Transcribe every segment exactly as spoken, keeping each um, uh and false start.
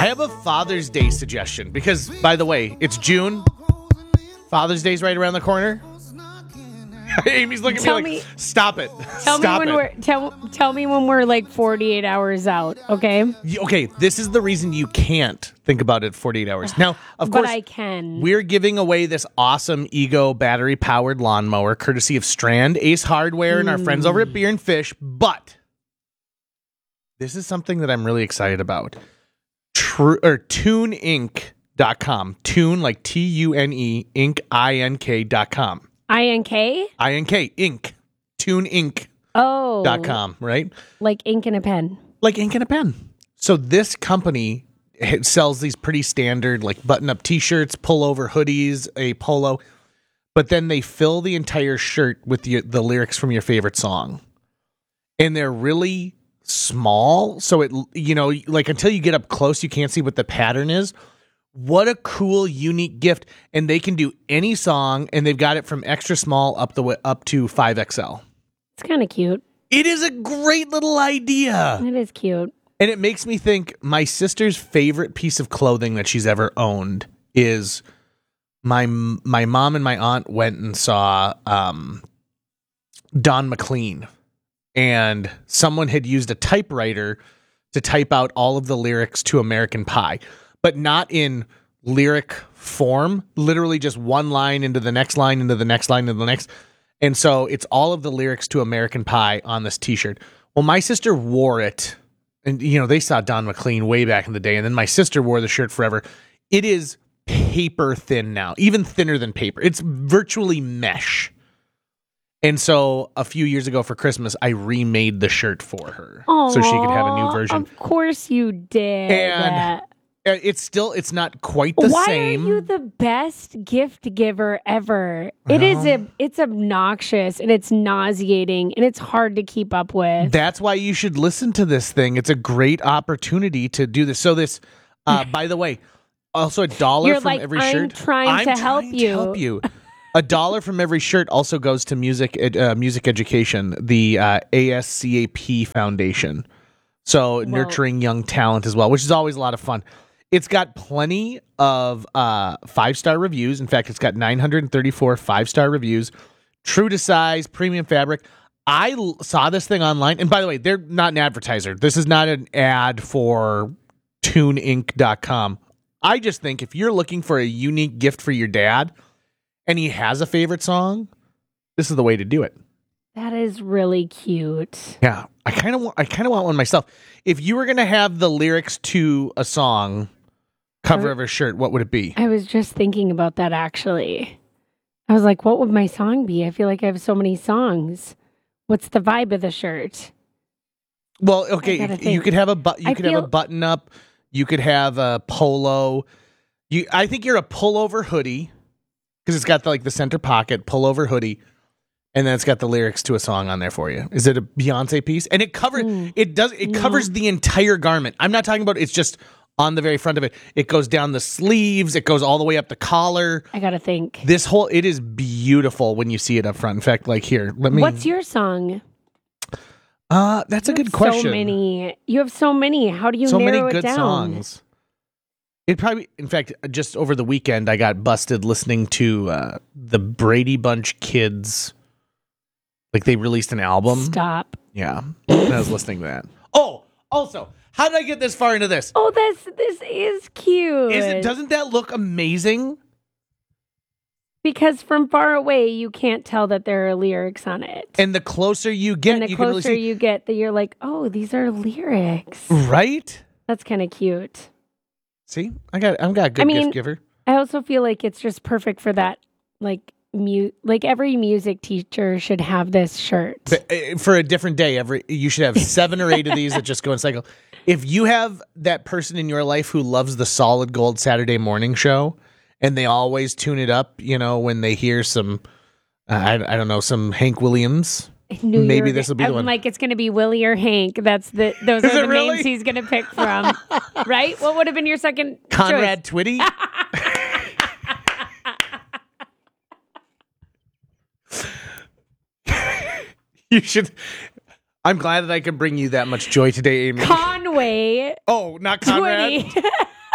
have a Father's Day suggestion because, by the way, it's June. Father's Day's right around the corner. Amy's looking tell at me like, me, stop it. Tell Stop me when it. we're tell tell me when we're like forty-eight hours out, okay? Okay, this is the reason you can't think about it forty-eight hours. Now, of But course, I can. we're giving away this awesome Ego battery-powered lawnmower courtesy of Strand Ace Hardware mm. and our friends over at Beer and Fish, but this is something that I'm really excited about. True or Tune Inc dot com. Tune like T U N E Inc I N K dot com. I N K? I N K, Inc. Tune Inc. Oh. Dot com, right? Like ink and a pen. Like ink and a pen. So this company sells these pretty standard, like button-up T-shirts, pullover hoodies, a polo, but then they fill the entire shirt with the, the lyrics from your favorite song. And they're really small, so it, you know, like until you get up close, you can't see what the pattern is. What a cool, unique gift. And they can do any song, and they've got it from extra small up the up to five X L. It's kind of cute. It is a great little idea. It is cute. And it makes me think my sister's favorite piece of clothing that she's ever owned is my my mom and my aunt went and saw um, Don McLean. And someone had used a typewriter to type out all of the lyrics to American Pie. But not in lyric form, literally just one line into the next line, into the next line, into the next. And so it's all of the lyrics to American Pie on this T-shirt. Well, my sister wore it, and, you know, they saw Don McLean way back in the day, and then my sister wore the shirt forever. It is paper thin now, even thinner than paper. It's virtually mesh. And so a few years ago for Christmas, I remade the shirt for her Aww, so she could have a new version. Of course you did. And it's still, it's not quite the Why same. Why are you the best gift giver ever? It is a, it's obnoxious and it's nauseating and it's hard to keep up with. That's why you should listen to this thing. It's a great opportunity to do this. So this, uh, by the way, also a dollar You're from like, every I'm shirt. Trying I'm to trying help to you. help you. A dollar from every shirt also goes to music, uh, music education, the uh, A S C A P Foundation. So Whoa. nurturing young talent as well, which is always a lot of fun. It's got plenty of uh, five-star reviews. In fact, it's got nine hundred thirty-four five-star reviews. True to size, premium fabric. I l- saw this thing online. And by the way, they're not an advertiser. This is not an ad for Tune Inc dot com. I just think if you're looking for a unique gift for your dad and he has a favorite song, this is the way to do it. That is really cute. Yeah, I kind of want, I kind of want one myself. If you were going to have the lyrics to a song cover of a shirt, what would it be? I was just thinking about that, actually. I was like, what would my song be? I feel like I have so many songs. What's the vibe of the shirt? Well, okay, if, you could have a bu- you I could feel- have a button up, you could have a polo. You, I think you're a pullover hoodie because it's got the, like the center pocket pullover hoodie, and then it's got the lyrics to a song on there for you. Is it a Beyonce piece? And it covers Mm, it does it no. covers the entire garment. I'm not talking about it's just on the very front of it. It goes down the sleeves. It goes all the way up the collar. I gotta think. This whole it is beautiful when you see it up front. In fact, like here, let me. What's your song? Uh, that's You a good have question. So many. You have so many. How do you so narrow many it good down? songs. It probably, in fact, just over the weekend, I got busted listening to uh, the Brady Bunch Kids. Like they released an album. Stop. Yeah, and I was listening to that. Oh, also, how did I get this far into this? Oh, this this is cute. Is it? Doesn't that look amazing? Because from far away, you can't tell that there are lyrics on it. And the closer you get, And the you can really closer see. you get, that you're like, oh, these are lyrics. Right? That's kind of cute. See, I got, I've got a good I mean, gift giver. I also feel like it's just perfect for that, like mu- like every music teacher should have this shirt. But, uh, for a different day, every you should have seven or eight of these that just go in cycle. If you have that person in your life who loves the Solid Gold Saturday morning show, and they always tune it up, you know, when they hear some, uh, I, I don't know, some Hank Williams. I knew you Maybe were- this will be the I'm one. like, it's going to be Willie or Hank. That's the those Is are it the really? names he's going to pick from, right? What would have been your second Conrad choice? Twitty. You should. I'm glad that I could bring you that much joy today, Amy. Conway oh, not Conrad. Twitty.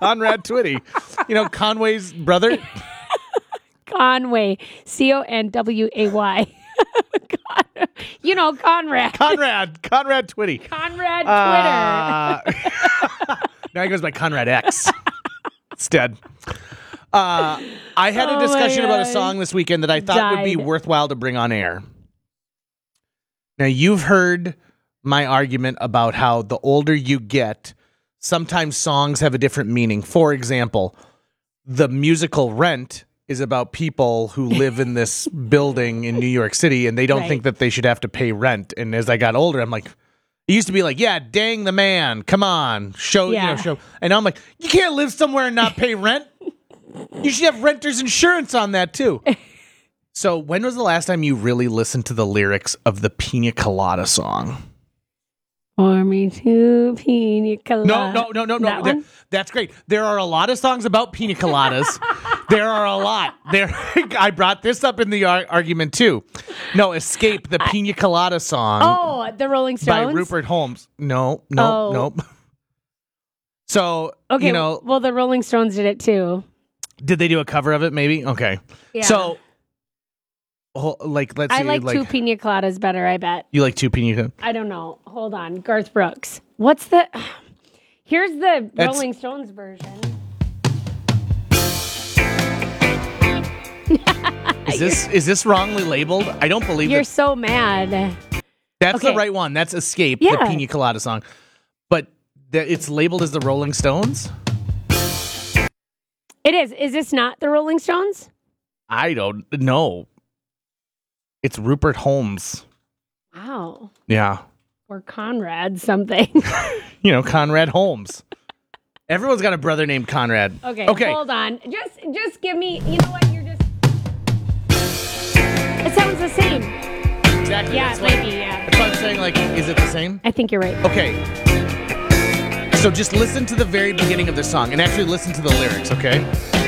Conrad Twitty. You know, Conway's brother. Conway. C O N W A Y. You know, Conrad. Conrad. Conrad Twitty. Conrad Twitter. Uh, now he goes by Conrad X instead. Uh, I had Oh a my discussion about a God. song this weekend that I thought would be Died. worthwhile to bring on air. Now, you've heard my argument about how the older you get, sometimes songs have a different meaning. For example, the musical Rent is about people who live in this building in New York City, and they don't Right. think that they should have to pay rent. And as I got older, I'm like, it used to be like, yeah, dang the man, come on, show, Yeah. you know, show. And now I'm like, you can't live somewhere and not pay rent. You should have renter's insurance on that too. So when was the last time you really listened to the lyrics of the Pina Colada song? Pour me two pina colada. No, no, no, no, no. That That- one? that's great. There are a lot of songs about pina coladas. There are a lot. There, I brought this up in the ar- argument too. No, Escape, the Pina Colada song Oh, the Rolling by Stones? Rupert Holmes. No, no, Oh. nope. So, Okay, you know, well, the Rolling Stones did it too. did they do a cover of it? Maybe. Okay. Yeah. So, ho- like, let's I see, like, like two pina coladas better, I bet. you like two pina. I don't know. Hold on. Garth Brooks. What's the... Here's the That's- Rolling Stones version. Is this is this wrongly labeled? I don't believe You're that. so mad. That's the okay. right one. That's Escape, the Yeah. Pina Colada song. But th- it's labeled as the Rolling Stones? It is. Is this not the Rolling Stones? I don't know. It's Rupert Holmes. Wow. Yeah. Or Conrad something. You know, Conrad Holmes. Everyone's got a brother named Conrad. Okay, Okay. hold on. Just just give me, you know what? You're just... It sounds the same. Exactly. Yeah, That's it why- might be, yeah. That's why I'm saying, like, is it the same? I think you're right. Okay. So just listen to the very beginning of the song and actually listen to the lyrics, okay?